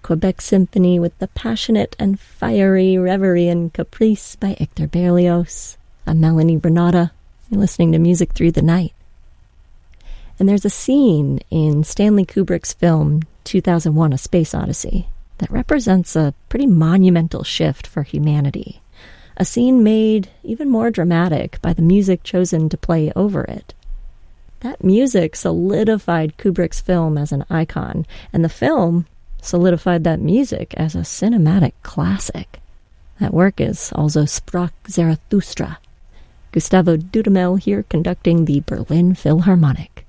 Quebec Symphony with the passionate and fiery Reverie and Caprice by Hector Berlioz. I'm Melanie Renata. You're listening to Music Through the Night. And there's a scene in Stanley Kubrick's film 2001: A Space Odyssey that represents a pretty monumental shift for humanity. A scene made even more dramatic by the music chosen to play over it. That music solidified Kubrick's film as an icon, and the film solidified that music as a cinematic classic. That work is Also sprach Zarathustra. Gustavo Dudamel here conducting the Berlin Philharmonic.